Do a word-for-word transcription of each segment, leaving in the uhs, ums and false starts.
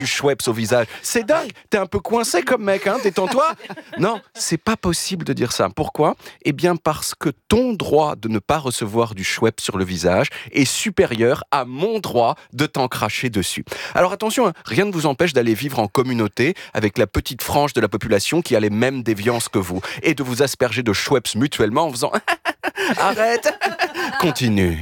du Schweppes au visage. C'est dingue, t'es un peu coincé comme mec, hein, détends-toi. Non, c'est pas possible de dire ça. Pourquoi ? Eh bien parce que ton droit de ne pas recevoir du Schweppes sur le visage est supérieur à mon droit de t'en cracher dessus. Alors attention, hein, rien ne vous empêche d'aller vivre en communauté avec la petite frange de la population qui a les mêmes déviances que vous et de vous asperger de Schweppes mutuellement en faisant arrête, continue.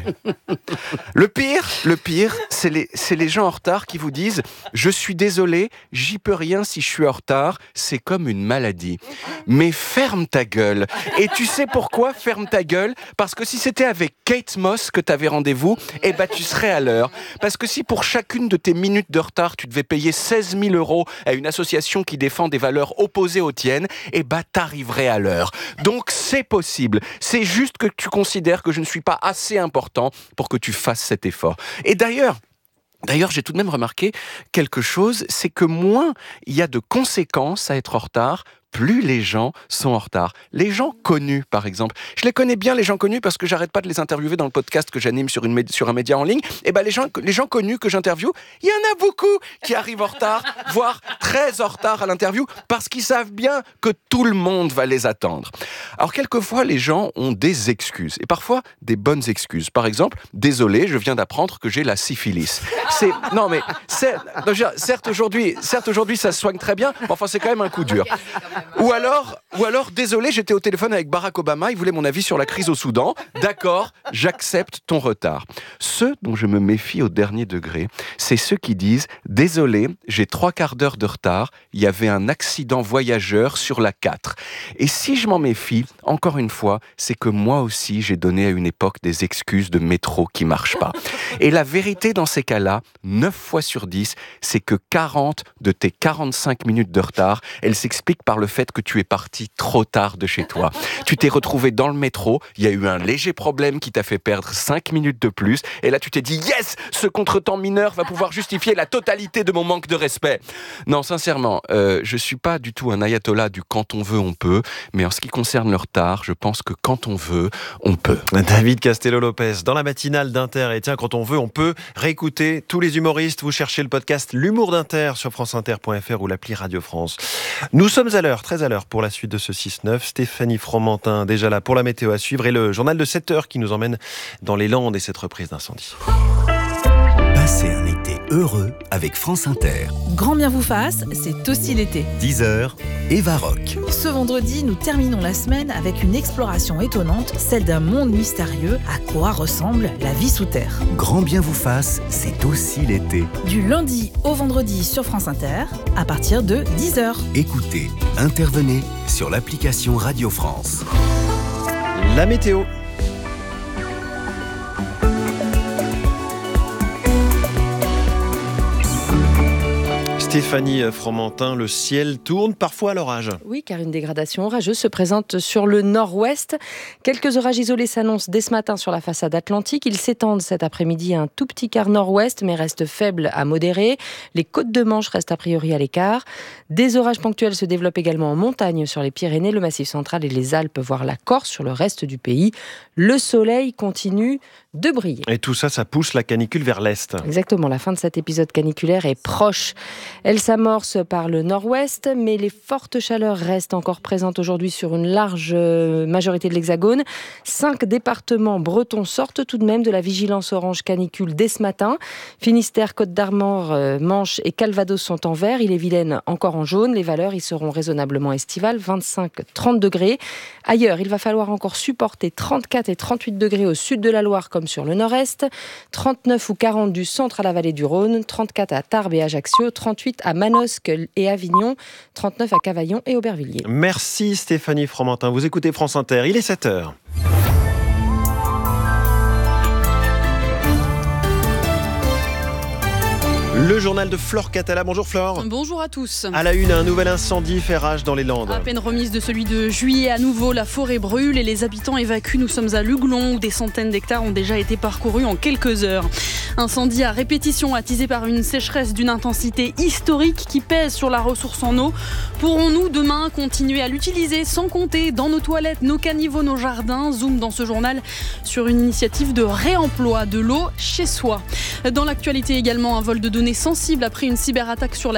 Le pire, le pire, c'est les, c'est les gens en retard qui vous disent « Je suis désolé, j'y peux rien si je suis en retard, c'est comme une maladie. » Mais ferme ta gueule. Et tu sais pourquoi ferme ta gueule ? Parce que si c'était avec Kate Moss que tu avais rendez-vous, eh ben tu serais à l'heure. Parce que si pour chacune de tes minutes de retard, tu devais payer seize mille euros à une association qui défend des valeurs opposées aux tiennes, eh ben t'arriverais à l'heure. Donc c'est possible. C'est juste que tu considères que je ne suis pas assez important pour que tu fasses cet effort. Et d'ailleurs, D'ailleurs, j'ai tout de même remarqué quelque chose, c'est que moins il y a de conséquences à être en retard, plus les gens sont en retard. Les gens connus, par exemple. Je les connais bien, les gens connus, parce que j'arrête pas de les interviewer dans le podcast que j'anime sur, une, sur un média en ligne. Et ben les gens, les gens connus que j'interviewe, il y en a beaucoup qui arrivent en retard, voire très en retard à l'interview, parce qu'ils savent bien que tout le monde va les attendre. Alors, quelquefois, les gens ont des excuses, et parfois des bonnes excuses. Par exemple, désolé, je viens d'apprendre que j'ai la syphilis. C'est, non, mais, c'est, non, je veux dire, certes, aujourd'hui, certes, aujourd'hui, ça se soigne très bien, mais enfin, c'est quand même un coup dur. Ou alors, ou alors, désolé, j'étais au téléphone avec Barack Obama, il voulait mon avis sur la crise au Soudan. D'accord, j'accepte ton retard. Ceux dont je me méfie au dernier degré, c'est ceux qui disent « Désolé, j'ai trois quarts d'heure de retard, il y avait un accident voyageur sur la quatre. » Et si je m'en méfie, encore une fois, c'est que moi aussi, j'ai donné à une époque des excuses de métro qui marchent pas. Et la vérité dans ces cas-là, neuf fois sur dix, c'est que quarante de tes quarante-cinq minutes de retard, elles s'expliquent par le fait que tu es parti trop tard de chez toi. Tu t'es retrouvé dans le métro, il y a eu un léger problème qui t'a fait perdre cinq minutes de plus, et là tu t'es dit « Yes, ce contretemps mineur va pouvoir justifier la totalité de mon manque de respect !» Non, sincèrement, euh, je suis pas du tout un ayatollah du « quand on veut, on peut », mais en ce qui concerne le retard, je pense que quand on veut, on peut. David Castello-Lopez, dans la matinale d'Inter, et tiens, quand on veut, on peut réécouter tous les humoristes. Vous cherchez le podcast L'Humour d'Inter sur franceinter point f r ou l'appli Radio France. Nous sommes à l'heure, très à l'heure pour la suite de ce six neuf. Stéphanie Fromentin, déjà là pour la météo à suivre, et le journal de sept heures qui nous emmène dans les Landes et cette reprise d'incendie. Passez un été heureux avec France Inter. Grand bien vous fasse, c'est aussi l'été. dix heures, Eva Rock. Ce vendredi, nous terminons la semaine avec une exploration étonnante, celle d'un monde mystérieux. À quoi ressemble la vie sous terre ? Grand bien vous fasse, c'est aussi l'été. Du lundi au vendredi sur France Inter, à partir de dix heures. Écoutez, intervenez sur l'application Radio France. La météo. Stéphanie Fromentin, le ciel tourne parfois à l'orage. Oui, car une dégradation orageuse se présente sur le nord-ouest. Quelques orages isolés s'annoncent dès ce matin sur la façade atlantique. Ils s'étendent cet après-midi à un tout petit quart nord-ouest, mais restent faibles à modérés. Les côtes de Manche restent a priori à l'écart. Des orages ponctuels se développent également en montagne sur les Pyrénées, le Massif central et les Alpes, voire la Corse sur le reste du pays. Le soleil continue de briller. Et tout ça, ça pousse la canicule vers l'est. Exactement, la fin de cet épisode caniculaire est proche. Elle s'amorce par le nord-ouest, mais les fortes chaleurs restent encore présentes aujourd'hui sur une large majorité de l'Hexagone. Cinq départements bretons sortent tout de même de la vigilance orange canicule dès ce matin. Finistère, Côte-d'Armor, Manche et Calvados sont en vert. Ille-et-Vilaine encore en jaune. Les valeurs y seront raisonnablement estivales, vingt-cinq à trente degrés. Ailleurs, il va falloir encore supporter trente-quatre et trente-huit degrés au sud de la Loire comme sur le nord-est, trente-neuf ou quarante du centre à la vallée du Rhône, trente-quatre à Tarbes et Ajaccio, trente-huit à Manosque et Avignon, trente-neuf à Cavaillon et Aubervilliers. Merci Stéphanie Fromentin. Vous écoutez France Inter, il est sept heures. Le journal de Flore Catala. Bonjour Flore. Bonjour à tous. À la une, un nouvel incendie fait rage dans les Landes. À peine remise de celui de juillet, à nouveau, la forêt brûle et les habitants évacuent. Nous sommes à Luglon où des centaines d'hectares ont déjà été parcourus en quelques heures. Incendie à répétition attisé par une sécheresse d'une intensité historique qui pèse sur la ressource en eau. Pourrons-nous demain continuer à l'utiliser sans compter dans nos toilettes, nos caniveaux, nos jardins ? Zoom dans ce journal sur une initiative de réemploi de l'eau chez soi. Dans l'actualité également, un vol de données sensible après une cyberattaque sur la